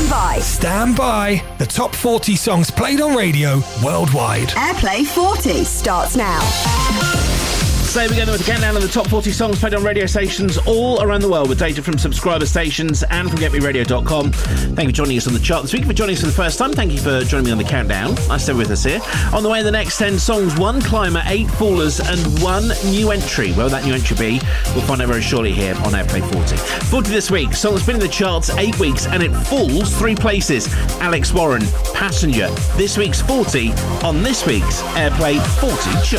by. Stand by. The top 40 songs played on radio worldwide. Airplay 40 starts now. So we're going with a countdown of the top 40 songs played on radio stations all around the world with data from subscriber stations and from GetMeRadio.com. Thank you for joining us on the chart this week. For joining us for the first time, thank you for joining me on the countdown. Nice to have with us here. On the way, the next 10 songs, 1 climber, 8 fallers and 1 new entry. Where will that new entry be? We'll find out very shortly here on Airplay 40. 40 this week, song that's been in the charts 8 weeks and it falls 3 places. Alex Warren, Passenger. This week's 40 on this week's Airplay 40 chart.